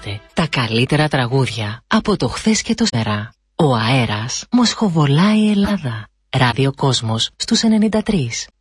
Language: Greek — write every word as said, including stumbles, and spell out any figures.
ακούτε τα καλύτερα τραγούδια από το χθες και το σήμερα. Ο αέρας μοσχοβολάει η Ελλάδα. Ράδιο Κόσμος στους ενενήντα τρία.